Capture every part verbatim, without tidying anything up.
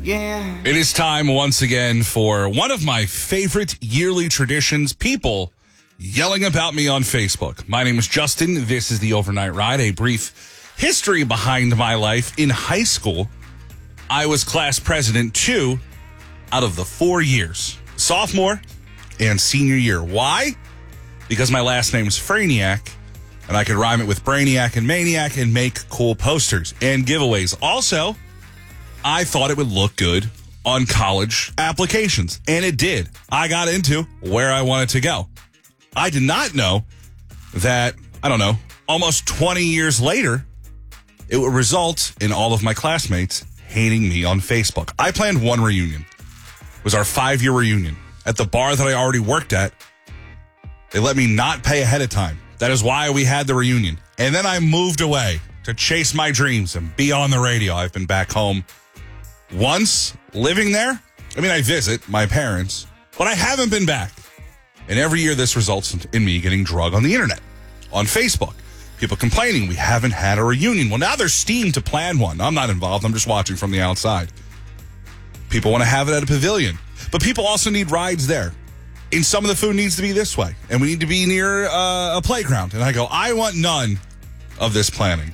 Yeah. It is time once again for one of my favorite yearly traditions, people yelling about me on Facebook. My name is Justin. This is the Overnight Ride, a brief history behind my life. In high school, I was class president two out of the four years, sophomore and senior year. Why? Because my last name is Franiac, and I could rhyme it with Brainiac and Maniac and make cool posters and giveaways. Also, I thought it would look good on college applications, and it did. I got into where I wanted to go. I did not know that, I don't know, almost twenty years later, it would result in all of my classmates hating me on Facebook. I planned one reunion. It was our five-year reunion. At the bar that I already worked at, they let me not pay ahead of time. That is why we had the reunion. And then I moved away to chase my dreams and be on the radio. I've been back home once, living there. I mean, I visit my parents, but I haven't been back. And every year this results in me getting drug on the internet, on Facebook. People complaining we haven't had a reunion. Well, now there's steam to plan one. I'm not involved. I'm just watching from the outside. People want to have it at a pavilion. But people also need rides there. And some of the food needs to be this way. And we need to be near uh, a playground. And I go, I want none of this planning.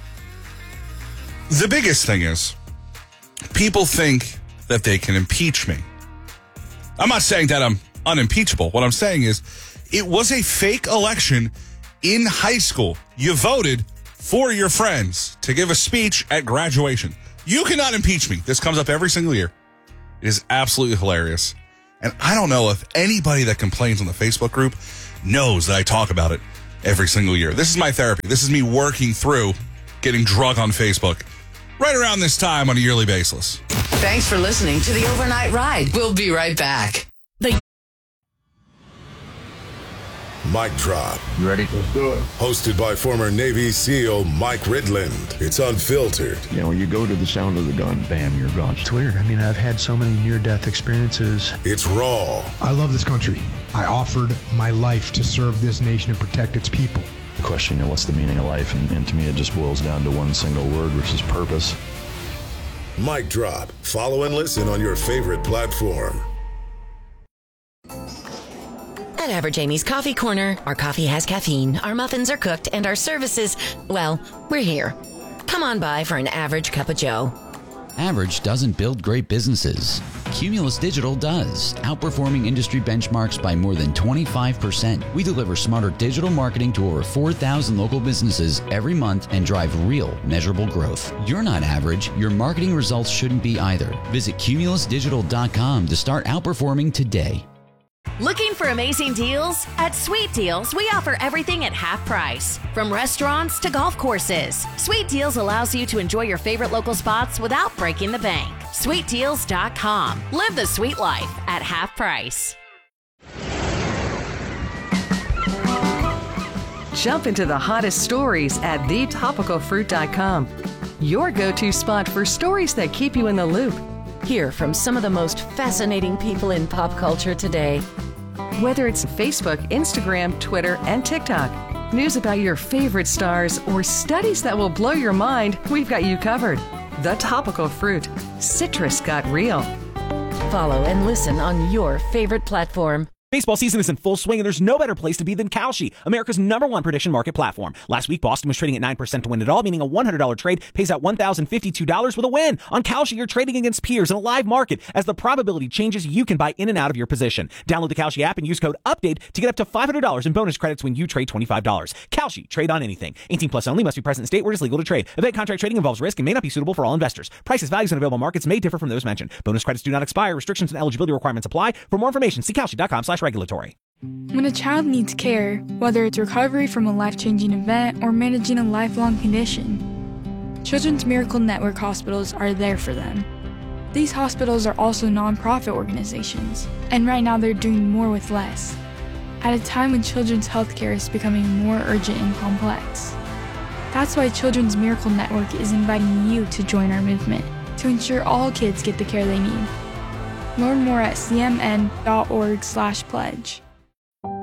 The biggest thing is, people think that they can impeach me. I'm not saying that I'm unimpeachable. What I'm saying is, it was a fake election in high school. You voted for your friends to give a speech at graduation. You cannot impeach me. This comes up every single year. It is absolutely hilarious. And I don't know if anybody that complains on the Facebook group knows that I talk about it every single year. This is my therapy. This is me working through getting drug on Facebook right around this time on a yearly basis. Thanks for listening to the Overnight Ride. We'll be right back. The- Mic Drop. You ready? Let's do it. Hosted by former Navy SEAL Mike Ridland. It's unfiltered. You know, when you go to the sound of the gun, bam, you're gone. It's weird. I mean, I've had so many near-death experiences. It's raw. I love this country. I offered my life to serve this nation and protect its people. The question, you know, what's the meaning of life? And, and to me, it just boils down to one single word, which is purpose. Mic Drop. Follow and listen on your favorite platform. At Average Amy's Coffee Corner, our coffee has caffeine, our muffins are cooked, and our services, well, we're here. Come on by for an average cup of joe. Average doesn't build great businesses. Cumulus Digital does, outperforming industry benchmarks by more than twenty-five percent. We deliver smarter digital marketing to over four thousand local businesses every month and drive real, measurable growth. You're not average. Your marketing results shouldn't be either. Visit cumulus digital dot com to start outperforming today. Looking for amazing deals? At Sweet Deals, we offer everything at half price. From restaurants to golf courses, Sweet Deals allows you to enjoy your favorite local spots without breaking the bank. sweet deals dot com. Live the sweet life at half price. Jump into the hottest stories at the topical fruit dot com. Your go-to spot for stories that keep you in the loop. Hear from some of the most fascinating people in pop culture today. Whether it's Facebook, Instagram, Twitter, and TikTok, news about your favorite stars, or studies that will blow your mind, we've got you covered. The Topical Fruit. Citrus got real. Follow and listen on your favorite platform. Baseball season is in full swing, and there's no better place to be than Kalshi, America's number one prediction market platform. Last week, Boston was trading at nine percent to win it all, meaning a one hundred dollars trade pays out one thousand fifty-two dollars with a win. On Kalshi, you're trading against peers in a live market. As the probability changes, you can buy in and out of your position. Download the Kalshi app and use code UPDATE to get up to five hundred dollars in bonus credits when you trade twenty-five dollars. Kalshi, trade on anything. eighteen plus only, must be present in state where it is legal to trade. Event contract trading involves risk and may not be suitable for all investors. Prices, values, and available markets may differ from those mentioned. Bonus credits do not expire. Restrictions and eligibility requirements apply. For more information, see kalshi dot com slash regulatory. When a child needs care, whether it's recovery from a life-changing event or managing a lifelong condition, Children's Miracle Network hospitals are there for them. These hospitals are also nonprofit organizations, and right now they're doing more with less, at a time when children's healthcare is becoming more urgent and complex. That's why Children's Miracle Network is inviting you to join our movement to ensure all kids get the care they need. Learn more at c m n dot org slash pledge.